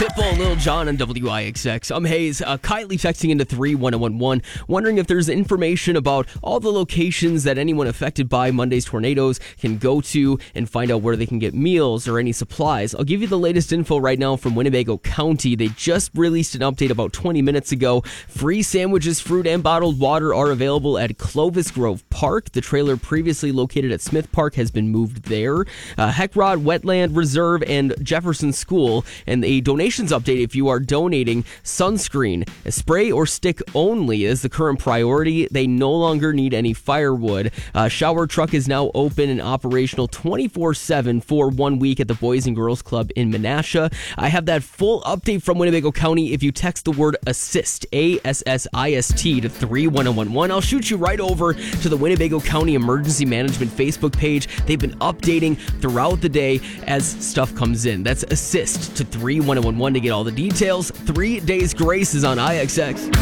Pitbull, Lil Jon on WIXX. I'm Hayes. Kylie texting into 31011, wondering if there's information about all the locations that anyone affected by Monday's tornadoes can go to and find out where they can get meals or any supplies. I'll give you the latest info right now from Winnebago County. They just released an update about 20 minutes ago. Free sandwiches, fruit, and bottled water are available at Clovis Grove Park. The trailer previously located at Smith Park has been moved there. Heckrod Wetland Reserve and Jefferson School. And a donations update: if you are donating sunscreen, a spray or stick only is the current priority. They no longer need any firewood. Shower truck is now open and operational 24/7 for 1 week at the Boys and Girls Club in Menasha. I have that full update from Winnebago County if you text the word ASSIST, ASSIST, to 31011. I'll shoot you right over to the Winnebago County Emergency Management Facebook page. They've been updating throughout the day as stuff comes in. That's ASSIST to 31011 to get all the details. 3 Days Grace is on IXX.